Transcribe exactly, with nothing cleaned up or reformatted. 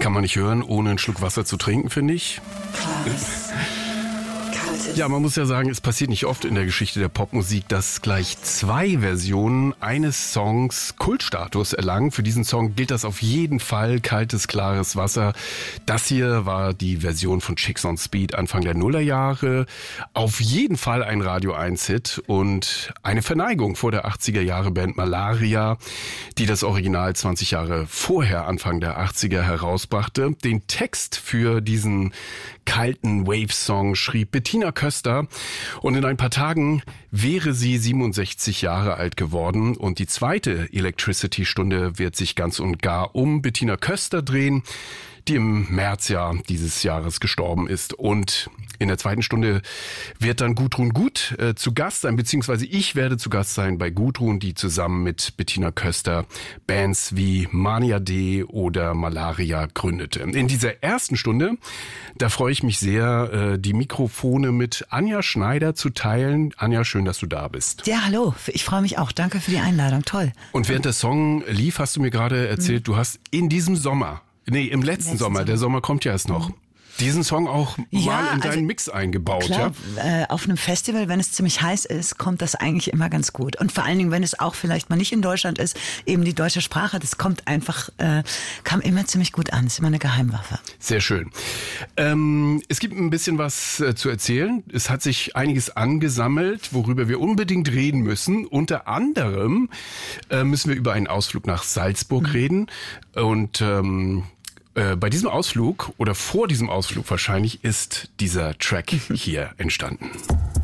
Kann man nicht hören, ohne einen Schluck Wasser zu trinken, finde ich. Klares. Kaltes. Ja, man muss ja sagen, es passiert nicht oft in der Geschichte der Popmusik, dass gleich zwei Versionen eines Songs Kultstatus erlangen. Für diesen Song gilt das auf jeden Fall, kaltes, klares Wasser. Das hier war die Version von Chicks on Speed Anfang der Nullerjahre. Auf jeden Fall ein Radio eins Hit und eine Verneigung vor der achtziger Jahre Band Malaria, die das Original zwanzig Jahre vorher, Anfang der achtziger, herausbrachte. Den Text für diesen kalten Wave-Song schrieb Bettina Köster und in ein paar Tagen wäre sie siebenundsechzig Jahre alt geworden und die zweite Electricity-Stunde wird sich ganz und gar um Bettina Köster drehen, die im März ja dieses Jahres gestorben ist. Und in der zweiten Stunde wird dann Gudrun Gut äh, zu Gast sein, beziehungsweise ich werde zu Gast sein bei Gudrun, die zusammen mit Bettina Köster Bands wie Mania D oder Malaria gründete. In dieser ersten Stunde, da freue ich mich sehr, äh, die Mikrofone mit Anja Schneider zu teilen. Anja, schön, dass du da bist. Ja, hallo. Ich freue mich auch. Danke für die Einladung. Toll. Und während der Song lief, hast du mir gerade erzählt, mhm. du hast in diesem Sommer, nee, im letzten, letzten Sommer, Sommer, der Sommer kommt ja erst noch, mhm. diesen Song auch ja, mal in deinen also, Mix eingebaut, klar, ja? Äh, auf einem Festival, wenn es ziemlich heiß ist, kommt das eigentlich immer ganz gut. Und vor allen Dingen, wenn es auch vielleicht mal nicht in Deutschland ist, eben die deutsche Sprache, das kommt einfach, äh, kam immer ziemlich gut an. Ist immer eine Geheimwaffe. Sehr schön. Ähm, es gibt ein bisschen was äh, zu erzählen. Es hat sich einiges angesammelt, worüber wir unbedingt reden müssen. Unter anderem äh, müssen wir über einen Ausflug nach Salzburg mhm. reden. Und ähm, Äh, bei diesem Ausflug oder vor diesem Ausflug wahrscheinlich ist dieser Track hier entstanden.